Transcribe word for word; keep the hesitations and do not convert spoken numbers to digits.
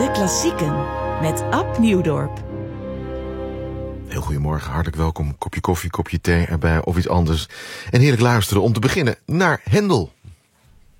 De klassieken met Ab Nieuwdorp. Heel goedemorgen, hartelijk welkom. Kopje koffie, kopje thee erbij of iets anders. En heerlijk luisteren om te beginnen naar Hendel.